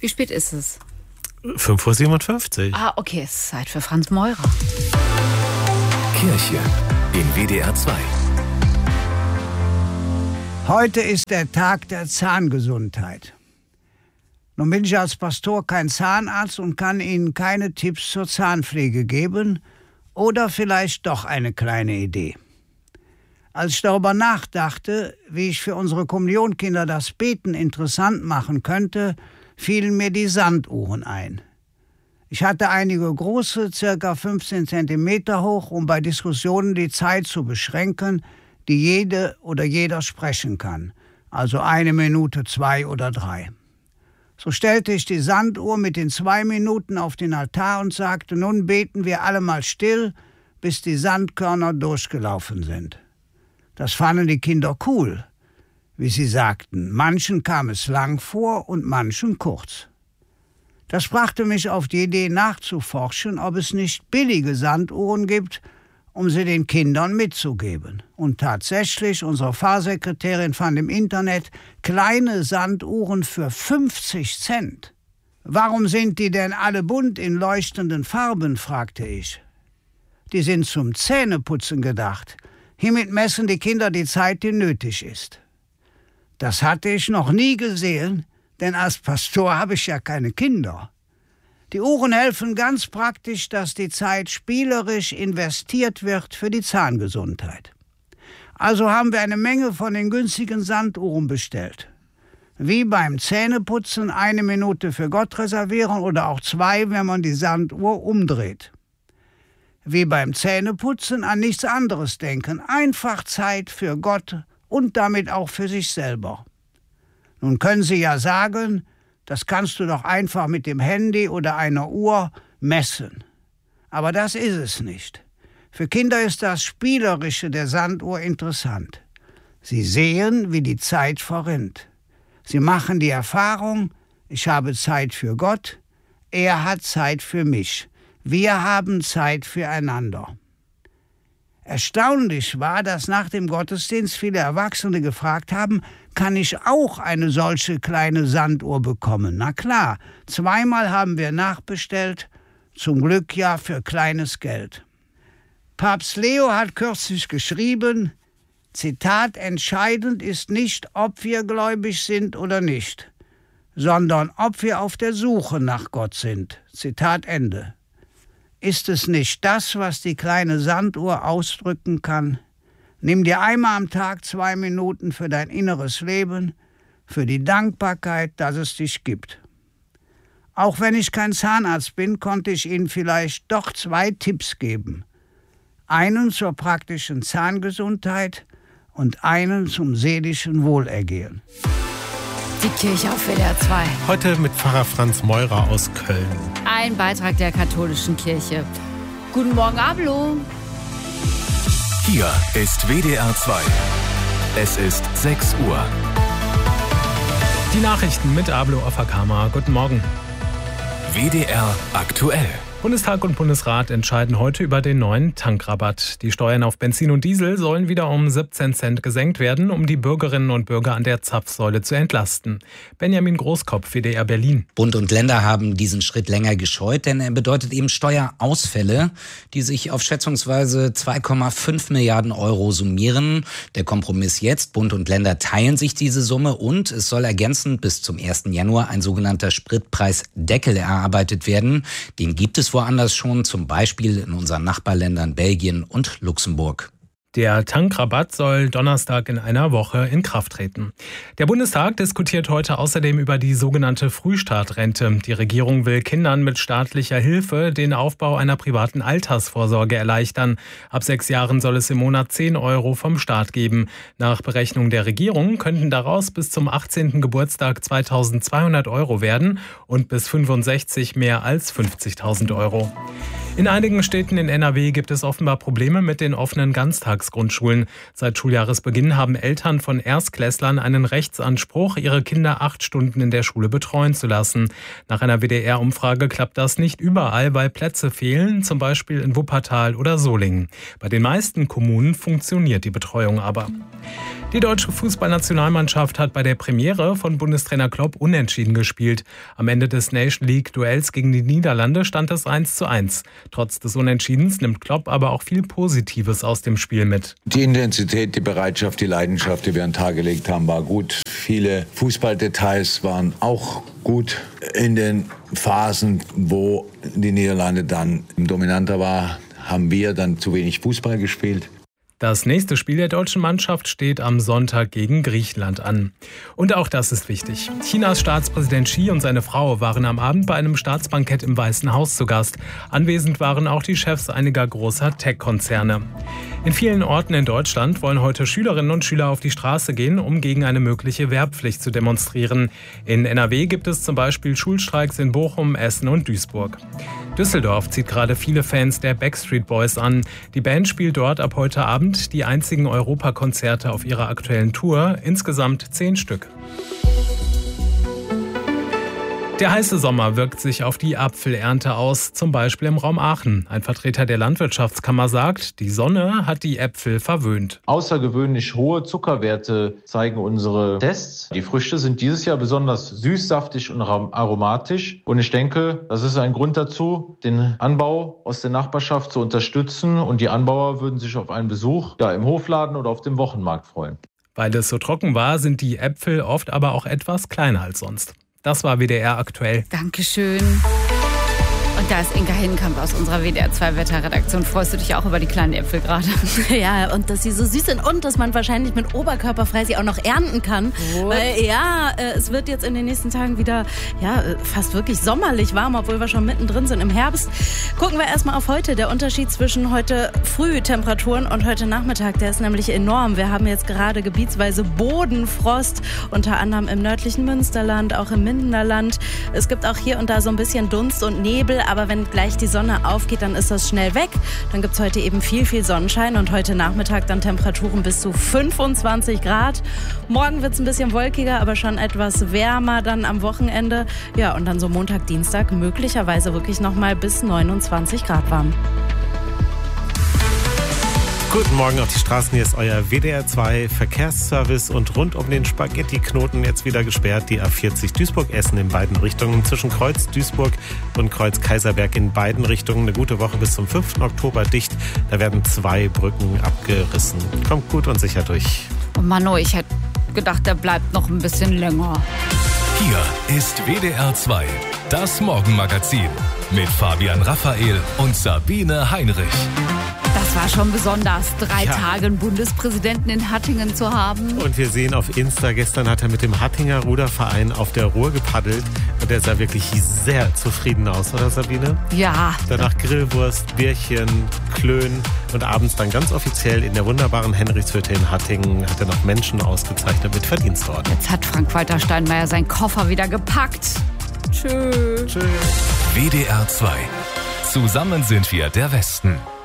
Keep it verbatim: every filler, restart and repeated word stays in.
Wie spät ist es? fünf Uhr siebenundfünfzig. Ah, okay, es ist Zeit für Franz Meurer. Kirche in W D R zwei. Heute ist der Tag der Zahngesundheit. Nun bin ich als Pastor kein Zahnarzt und kann Ihnen keine Tipps zur Zahnpflege geben oder vielleicht doch eine kleine Idee. Als ich darüber nachdachte, wie ich für unsere Kommunionkinder das Beten interessant machen könnte, fielen mir die Sanduhren ein. Ich hatte einige große, circa fünfzehn Zentimeter hoch, um bei Diskussionen die Zeit zu beschränken, die jede oder jeder sprechen kann, also eine Minute, zwei oder drei. So stellte ich die Sanduhr mit den zwei Minuten auf den Altar und sagte, nun beten wir alle mal still, bis die Sandkörner durchgelaufen sind. Das fanden die Kinder cool, wie sie sagten. Manchen kam es lang vor und manchen kurz. Das brachte mich auf die Idee nachzuforschen, ob es nicht billige Sanduhren gibt, um sie den Kindern mitzugeben. Und tatsächlich, unsere Pfarrsekretärin fand im Internet kleine Sanduhren für fünfzig Cent. Warum sind die denn alle bunt in leuchtenden Farben, fragte ich. Die sind zum Zähneputzen gedacht. Hiermit messen die Kinder die Zeit, die nötig ist. Das hatte ich noch nie gesehen, denn als Pastor habe ich ja keine Kinder. Die Uhren helfen ganz praktisch, dass die Zeit spielerisch investiert wird für die Zahngesundheit. Also haben wir eine Menge von den günstigen Sanduhren bestellt. Wie beim Zähneputzen eine Minute für Gott reservieren oder auch zwei, wenn man die Sanduhr umdreht. Wie beim Zähneputzen an nichts anderes denken, einfach Zeit für Gott und damit auch für sich selber. Nun können Sie ja sagen, das kannst du doch einfach mit dem Handy oder einer Uhr messen. Aber das ist es nicht. Für Kinder ist das Spielerische der Sanduhr interessant. Sie sehen, wie die Zeit verrinnt. Sie machen die Erfahrung, ich habe Zeit für Gott, er hat Zeit für mich. Wir haben Zeit füreinander. Erstaunlich war, dass nach dem Gottesdienst viele Erwachsene gefragt haben, kann ich auch eine solche kleine Sanduhr bekommen? Na klar, zweimal haben wir nachbestellt, zum Glück ja für kleines Geld. Papst Leo hat kürzlich geschrieben, Zitat, entscheidend ist nicht, ob wir gläubig sind oder nicht, sondern ob wir auf der Suche nach Gott sind. Zitat Ende. Ist es nicht das, was die kleine Sanduhr ausdrücken kann? Nimm dir einmal am Tag zwei Minuten für dein inneres Leben, für die Dankbarkeit, dass es dich gibt. Auch wenn ich kein Zahnarzt bin, konnte ich Ihnen vielleicht doch zwei Tipps geben. Einen zur praktischen Zahngesundheit und einen zum seelischen Wohlergehen. Die Kirche auf W D R zwei. Heute mit Pfarrer Franz Meurer aus Köln. Ein Beitrag der katholischen Kirche. Guten Morgen, Ablo. Hier ist W D R zwei. Es ist sechs Uhr. Die Nachrichten mit Ablo Afakama. Guten Morgen. W D R aktuell. Bundestag und Bundesrat entscheiden heute über den neuen Tankrabatt. Die Steuern auf Benzin und Diesel sollen wieder um siebzehn Cent gesenkt werden, um die Bürgerinnen und Bürger an der Zapfsäule zu entlasten. Benjamin Großkopf, W D R Berlin. Bund und Länder haben diesen Schritt länger gescheut, denn er bedeutet eben Steuerausfälle, die sich auf schätzungsweise zwei Komma fünf Milliarden Euro summieren. Der Kompromiss jetzt, Bund und Länder teilen sich diese Summe und es soll ergänzend bis zum ersten Januar ein sogenannter Spritpreisdeckel erarbeitet werden. Den gibt es woanders schon, zum Beispiel in unseren Nachbarländern Belgien und Luxemburg. Der Tankrabatt soll Donnerstag in einer Woche in Kraft treten. Der Bundestag diskutiert heute außerdem über die sogenannte Frühstartrente. Die Regierung will Kindern mit staatlicher Hilfe den Aufbau einer privaten Altersvorsorge erleichtern. Ab sechs Jahren soll es im Monat zehn Euro vom Staat geben. Nach Berechnung der Regierung könnten daraus bis zum achtzehnten Geburtstag zweitausendzweihundert Euro werden und bis fünfundsechzig mehr als fünfzigtausend Euro. In einigen Städten in N R W gibt es offenbar Probleme mit den offenen Ganztagsgrundschulen. Seit Schuljahresbeginn haben Eltern von Erstklässlern einen Rechtsanspruch, ihre Kinder acht Stunden in der Schule betreuen zu lassen. Nach einer W D R-Umfrage klappt das nicht überall, weil Plätze fehlen, zum Beispiel in Wuppertal oder Solingen. Bei den meisten Kommunen funktioniert die Betreuung aber. Die deutsche Fußballnationalmannschaft hat bei der Premiere von Bundestrainer Klopp unentschieden gespielt. Am Ende des Nation League-Duells gegen die Niederlande stand es eins zu eins. Trotz des Unentschiedens nimmt Klopp aber auch viel Positives aus dem Spiel mit. Die Intensität, die Bereitschaft, die Leidenschaft, die wir an den Tag gelegt haben, war gut. Viele Fußballdetails waren auch gut. In den Phasen, wo die Niederlande dann dominanter war, haben wir dann zu wenig Fußball gespielt. Das nächste Spiel der deutschen Mannschaft steht am Sonntag gegen Griechenland an. Und auch das ist wichtig. Chinas Staatspräsident Xi und seine Frau waren am Abend bei einem Staatsbankett im Weißen Haus zu Gast. Anwesend waren auch die Chefs einiger großer Tech-Konzerne. In vielen Orten in Deutschland wollen heute Schülerinnen und Schüler auf die Straße gehen, um gegen eine mögliche Wehrpflicht zu demonstrieren. In N R W gibt es zum Beispiel Schulstreiks in Bochum, Essen und Duisburg. Düsseldorf zieht gerade viele Fans der Backstreet Boys an. Die Band spielt dort ab heute Abend die einzigen Europakonzerte auf ihrer aktuellen Tour, insgesamt zehn Stück. Der heiße Sommer wirkt sich auf die Apfelernte aus, zum Beispiel im Raum Aachen. Ein Vertreter der Landwirtschaftskammer sagt, die Sonne hat die Äpfel verwöhnt. Außergewöhnlich hohe Zuckerwerte zeigen unsere Tests. Die Früchte sind dieses Jahr besonders süß, saftig und aromatisch. Und ich denke, das ist ein Grund dazu, den Anbau aus der Nachbarschaft zu unterstützen. Und die Anbauer würden sich auf einen Besuch ja, im Hofladen oder auf dem Wochenmarkt freuen. Weil es so trocken war, sind die Äpfel oft aber auch etwas kleiner als sonst. Das war W D R aktuell. Dankeschön. Und da ist Inka Hinkamp aus unserer W D R zwei Wetterredaktion. Freust du dich auch über die kleinen Äpfel gerade? Ja, und dass sie so süß sind und dass man wahrscheinlich mit oberkörperfrei sie auch noch ernten kann. What? Weil ja, es wird jetzt in den nächsten Tagen wieder ja, fast wirklich sommerlich warm, obwohl wir schon mittendrin sind im Herbst. Gucken wir erstmal auf heute. Der Unterschied zwischen heute früh Temperaturen und heute Nachmittag, der ist nämlich enorm. Wir haben jetzt gerade gebietsweise Bodenfrost, unter anderem im nördlichen Münsterland, auch im Mindenerland. Es gibt auch hier und da so ein bisschen Dunst und Nebel, aber wenn gleich die Sonne aufgeht, dann ist das schnell weg. Dann gibt es heute eben viel, viel Sonnenschein und heute Nachmittag dann Temperaturen bis zu fünfundzwanzig Grad. Morgen wird es ein bisschen wolkiger, aber schon etwas wärmer dann am Wochenende. Ja, und dann so Montag, Dienstag möglicherweise wirklich nochmal bis neunundzwanzig Grad warm. Guten Morgen auf die Straßen, hier ist euer W D R zwei Verkehrsservice und rund um den Spaghetti-Knoten jetzt wieder gesperrt. Die A vierzig Duisburg-Essen in beiden Richtungen, zwischen Kreuz Duisburg und Kreuz Kaiserberg in beiden Richtungen. Eine gute Woche bis zum fünften Oktober dicht. Da werden zwei Brücken abgerissen. Kommt gut und sicher durch. Oh Mano, ich hätte gedacht, der bleibt noch ein bisschen länger. Hier ist W D R zwei, das Morgenmagazin mit Fabian Raphael und Sabine Heinrich. Das war schon besonders, drei Ja. Tage einen Bundespräsidenten in Hattingen zu haben. Und wir sehen auf Insta, gestern hat er mit dem Hattinger Ruderverein auf der Ruhr gepaddelt. Und der sah wirklich sehr zufrieden aus, oder Sabine? Ja. Danach Grillwurst, Bierchen, Klön und abends dann ganz offiziell in der wunderbaren Henrichshütte in Hattingen hat er noch Menschen ausgezeichnet mit Verdienstorden. Jetzt hat Frank-Walter Steinmeier seinen Koffer wieder gepackt. Tschö. Tschö. W D R zwei. Zusammen sind wir der Westen.